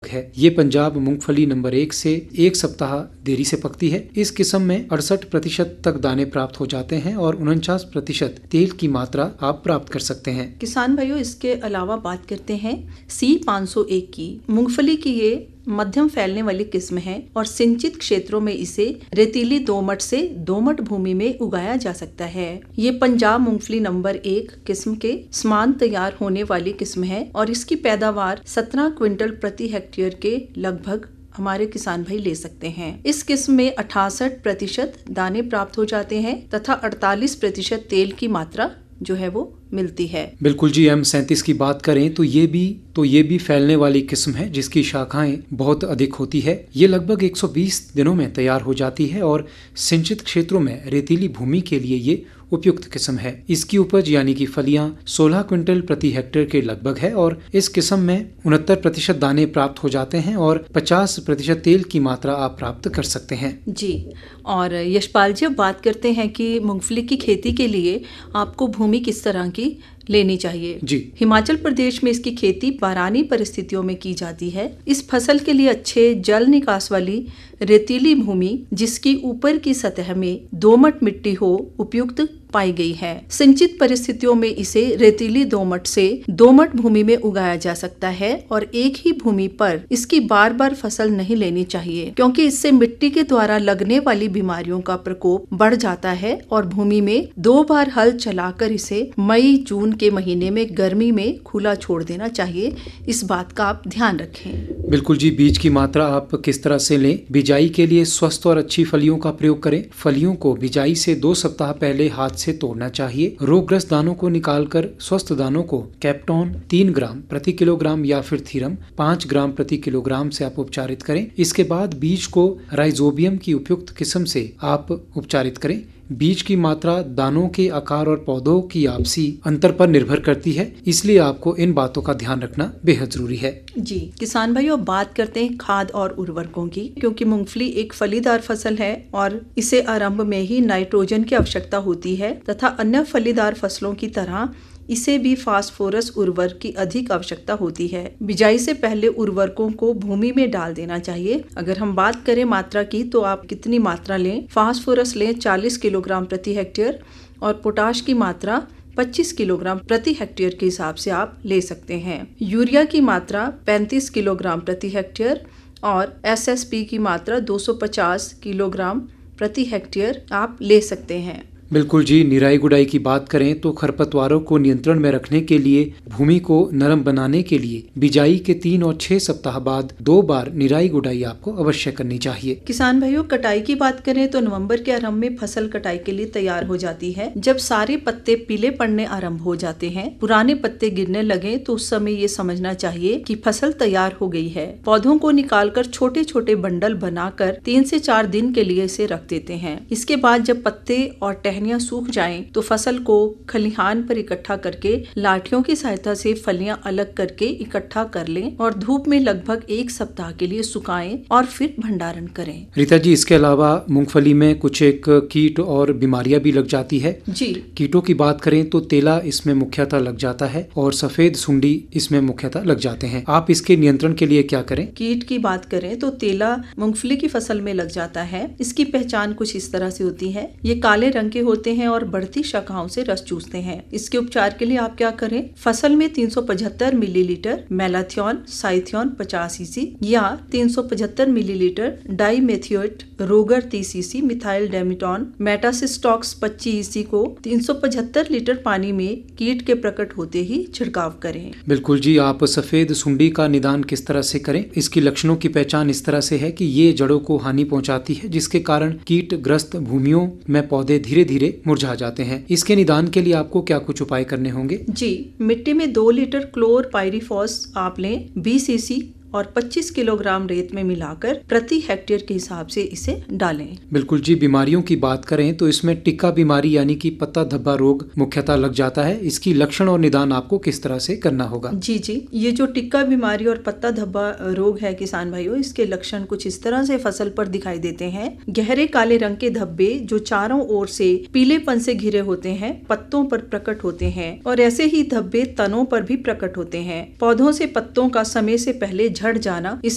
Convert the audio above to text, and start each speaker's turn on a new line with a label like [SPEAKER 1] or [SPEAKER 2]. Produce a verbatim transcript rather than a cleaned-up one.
[SPEAKER 1] है। ये पंजाब मूंगफली नंबर एक से एक सप्ताह देरी से पकती है। इस किस्म में अड़सठ प्रतिशत तक दाने प्राप्त हो जाते हैं और उनचास प्रतिशत तेल की मात्रा आप प्राप्त कर सकते हैं।
[SPEAKER 2] किसान भाइयों, इसके अलावा बात करते हैं सी पाँच सौ एक की। मूंगफली की ये मध्यम फैलने वाली किस्म है और सिंचित क्षेत्रों में इसे रेतीली दोमट से दोमट भूमि में उगाया जा सकता है। ये पंजाब मूंगफली नंबर एक किस्म के समान तैयार होने वाली किस्म है और इसकी पैदावार सत्रह क्विंटल प्रति हेक्टेयर के लगभग हमारे किसान भाई ले सकते हैं। इस किस्म में अठासठ प्रतिशत दाने प्राप्त हो जाते हैं तथा अड़तालीस प्रतिशत तेल की मात्रा जो है वो मिलती है।
[SPEAKER 1] बिल्कुल जी। एम सैंतीस की बात करें तो ये भी तो ये भी फैलने वाली किस्म है जिसकी शाखाएं बहुत अधिक होती है। ये लगभग एक सौ बीस दिनों में तैयार हो जाती है और सिंचित क्षेत्रों में रेतीली भूमि के लिए ये उपयुक्त किस्म है। इसकी उपज यानी कि फलियां सोलह क्विंटल प्रति हेक्टेयर के लगभग है और इस किस्म में उनहत्तर प्रतिशत दाने प्राप्त हो जाते हैं और पचास प्रतिशत तेल की मात्रा आप प्राप्त कर सकते हैं।
[SPEAKER 2] जी। और यशपाल जी, अब बात करते हैं कि मूंगफली की खेती के लिए आपको भूमि किस तरह की लेनी चाहिए।
[SPEAKER 1] जी।
[SPEAKER 2] हिमाचल प्रदेश में इसकी खेती बारानी परिस्थितियों में की जाती है। इस फसल के लिए अच्छे जल निकास वाली रेतीली भूमि जिसकी ऊपर की सतह में दोमट मिट्टी हो उपयुक्त पाई गई है। सिंचित परिस्थितियों में इसे रेतीली दोमट से दोमट भूमि में उगाया जा सकता है और एक ही भूमि पर इसकी बार बार फसल नहीं लेनी चाहिए क्योंकि इससे मिट्टी के द्वारा लगने वाली बीमारियों का प्रकोप बढ़ जाता है और भूमि में दो बार हल चलाकर इसे मई जून के महीने में गर्मी में खुला छोड़ देना चाहिए। इस बात का आप ध्यान रखें।
[SPEAKER 1] बिल्कुल जी। बीज की मात्रा आप किस तरह से लें? बिजाई के लिए स्वस्थ और अच्छी फलियों का प्रयोग करें। फलियों को बिजाई से दो सप्ताह पहले हाथ से तोड़ना चाहिए। रोगग्रस्त दानों को निकालकर स्वस्थ दानों को कैप्टॉन तीन ग्राम प्रति किलोग्राम या फिर थीरम पाँच ग्राम प्रति किलोग्राम से आप उपचारित करें। इसके बाद बीज को राइजोबियम की उपयुक्त किस्म से आप उपचारित करें। बीज की मात्रा दानों के आकार और पौधों की आपसी अंतर पर निर्भर करती है, इसलिए आपको इन बातों का ध्यान रखना बेहद जरूरी है।
[SPEAKER 2] जी। किसान भाइयों, बात करते हैं खाद और उर्वरकों की, क्योंकि मूंगफली एक फलीदार फसल है और इसे आरंभ में ही नाइट्रोजन की आवश्यकता होती है तथा अन्य फलीदार फसलों की तरह इसे भी फास्फोरस उर्वरक की अधिक आवश्यकता होती है। बिजाई से पहले उर्वरकों को भूमि में डाल देना चाहिए। अगर हम बात करें मात्रा की तो आप कितनी मात्रा लें? फास्फोरस लें चालीस किलोग्राम प्रति हेक्टेयर और पोटाश की मात्रा पच्चीस किलोग्राम प्रति हेक्टेयर के हिसाब से आप ले सकते हैं। यूरिया की मात्रा पैंतीस किलोग्राम प्रति हेक्टेयर और एस एस पी की मात्रा दो सौ पचास किलोग्राम प्रति हेक्टेयर आप ले सकते हैं।
[SPEAKER 1] बिल्कुल जी। निराई गुड़ाई की बात करें तो खरपतवारों को नियंत्रण में रखने के लिए भूमि को नरम बनाने के लिए बिजाई के तीन और छह सप्ताह बाद दो बार निराई गुड़ाई आपको अवश्य करनी चाहिए।
[SPEAKER 2] किसान भाइयों, कटाई की बात करें तो नवंबर के आरंभ में फसल कटाई के लिए तैयार हो जाती है। जब सारे पत्ते पीले पड़ने आरंभ हो जाते हैं, पुराने पत्ते गिरने लगे तो उस समय ये समझना चाहिए कि फसल तैयार हो गई है। पौधों को निकालकर छोटे छोटे बंडल बनाकर तीन से चार दिन के लिए इसे रख देते हैं। इसके बाद जब पत्ते और सूख जाएं तो फसल को खलिहान पर इकट्ठा करके लाठियों की सहायता से फलियां अलग करके इकट्ठा कर लें और धूप में लगभग एक सप्ताह के लिए सुखाएं और फिर भंडारण करें।
[SPEAKER 1] रीता जी, इसके अलावा मूंगफली में कुछ एक कीट और बीमारियां भी लग जाती है।
[SPEAKER 2] जी। कीटों
[SPEAKER 1] की बात करें तो तेला इसमें मुख्यतः लग जाता है और सफेद सुंडी इसमें मुख्यतः लग जाते हैं। आप इसके नियंत्रण के लिए क्या करें?
[SPEAKER 2] कीट की बात करें तो तेला मूंगफली की फसल में लग जाता है। इसकी पहचान कुछ इस तरह से होती है। ये काले रंग के होते हैं और बढ़ती शाखाओं से रस चूसते हैं। इसके उपचार के लिए आप क्या करें? फसल में तीन सौ पचहत्तर मिलीलीटर मेलाथियोन साइथियोन पचास ईसी या तीन सौ पचहत्तर मिलीलीटर डाइमेथियोएट रोगर तीस ईसी मिथाइल डेमिटॉन मेटासिस्टॉक्स पच्चीस ईसी को तीन सौ पचहत्तर लीटर पानी में कीट के प्रकट होते ही छिड़काव करें।
[SPEAKER 1] बिल्कुल जी। आप सफेद सुंडी का निदान किस तरह से करें? इसकी लक्षणों की पहचान इस तरह से है कि ये जड़ों को हानि पहुंचाती है जिसके कारण कीट ग्रस्त भूमियों में पौधे धीरे धीरे मुरझा जाते हैं। इसके निदान के लिए आपको क्या कुछ उपाय करने होंगे?
[SPEAKER 2] जी। मिट्टी में दो लीटर क्लोर पायरिफॉस आप लें बीस ईसी और पच्चीस किलोग्राम रेत में मिलाकर प्रति हेक्टेयर के हिसाब से इसे डालें।
[SPEAKER 1] बिल्कुल जी। बीमारियों की बात करें तो इसमें टिक्का बीमारी यानी कि पत्ता धब्बा रोग मुख्यतः लग जाता है। इसकी लक्षण और निदान आपको किस तरह से करना होगा?
[SPEAKER 2] जी जी। ये जो टिक्का बीमारी और पत्ता धब्बा रोग है किसान भाइयों, इसके लक्षण कुछ इस तरह से फसल पर दिखाई देते हैं। गहरे काले रंग के धब्बे जो चारों ओर से पीलेपन से घिरे होते हैं, पत्तों पर प्रकट होते हैं और ऐसे ही धब्बे तनों पर भी प्रकट होते हैं। पौधों से पत्तों का समय से पहले झड़ जाना इस